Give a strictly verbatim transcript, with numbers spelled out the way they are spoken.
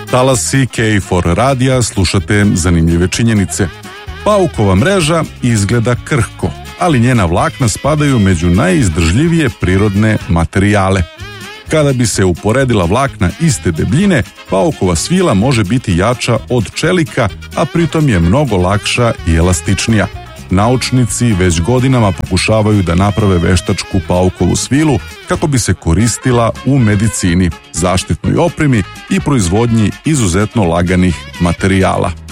Talasi K četiri radija, slušate zanimljive činjenice. Paukova mreža izgleda krhko, ali njena vlakna spadaju među najizdržljivije prirodne materijale. Kada bi se uporedila vlakna iste debljine, paukova svila može biti jača od čelika, a pritom je mnogo lakša i elastičnija. Naučnici već godinama pokušavaju da naprave veštačku paukovu svilu kako bi se koristila u medicini, zaštitnoj opremi i proizvodnji izuzetno laganih materijala.